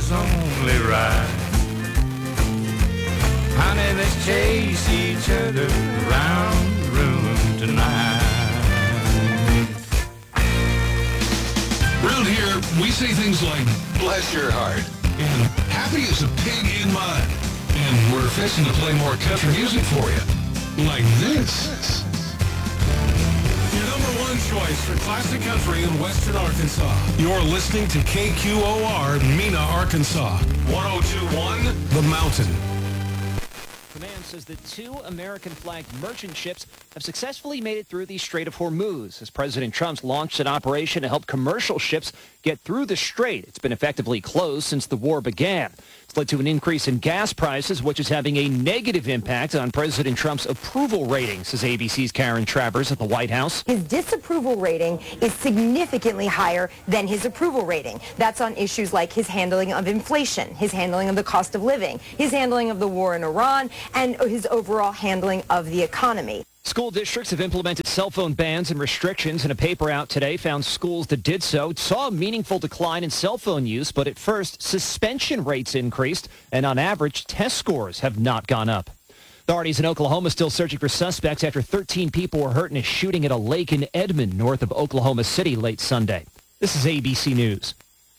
was only right. Honey, let's chase each other around the room tonight. Around here, we say things like, bless your heart, and happy as a pig in mud. And we're fixing to play more country music for you. Like this. Your number one choice for classic country in western Arkansas. You're listening to KQOR, Mena, Arkansas. 102.1, The Mountain. Command says that 2 American-flagged merchant ships have successfully made it through the Strait of Hormuz as President Trump's launched an operation to help commercial ships get through the strait. It's been effectively closed since the war began. It's led to an increase in gas prices, which is having a negative impact on President Trump's approval rating, says ABC's Karen Travers at the White House. His disapproval rating is significantly higher than his approval rating. That's on issues like his handling of inflation, his handling of the cost of living, his handling of the war in Iran, and his overall handling of the economy. School districts have implemented cell phone bans and restrictions, and a paper out today found schools that did so saw a meaningful decline in cell phone use, but at first, suspension rates increased, and on average, test scores have not gone up. Authorities in Oklahoma still searching for suspects after 13 people were hurt in a shooting at a lake in Edmond, north of Oklahoma City, late Sunday. This is ABC News.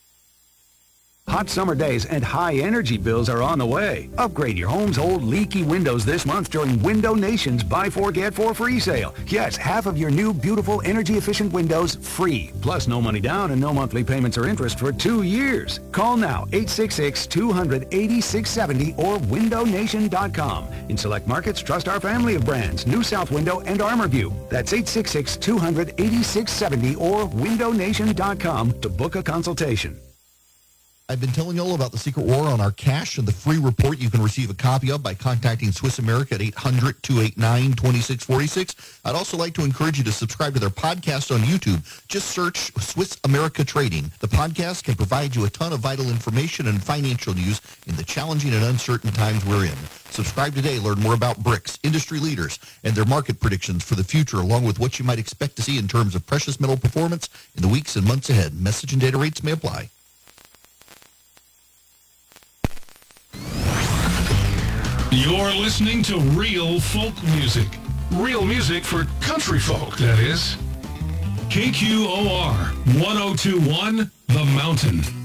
Hot summer days and high energy bills are on the way. Upgrade your home's old leaky windows this month during Window Nation's Buy 4 Get 4 free sale. Yes, half of your new beautiful energy efficient windows free. Plus no money down and no monthly payments or interest for 2 years. Call now 866-200-8670 or windownation.com. In select markets, trust our family of brands, New South Window and ArmorView. That's 866-200-8670 or windownation.com to book a consultation. I've been telling you all about the secret war on our cash and the free report you can receive a copy of by contacting Swiss America at 800-289-2646. I'd also like to encourage you to subscribe to their podcast on YouTube. Just search Swiss America Trading. The podcast can provide you a ton of vital information and financial news in the challenging and uncertain times we're in. Subscribe today. Learn more about BRICS, industry leaders, and their market predictions for the future, along with what you might expect to see in terms of precious metal performance in the weeks and months ahead. Message and data rates may apply. You're listening to real folk music. Real music for country folk, that is. KQOR 102.1 The Mountain.